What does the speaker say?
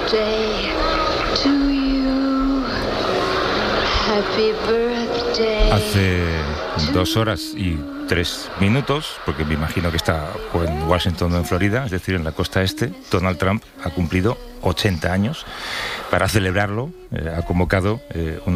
birthday to you. Happy birthday. Hace 2 horas y 3 minutos, porque me imagino que está o en Washington o en Florida, es decir, en la costa este, Donald Trump ha cumplido 80 años. Para celebrarlo, ha convocado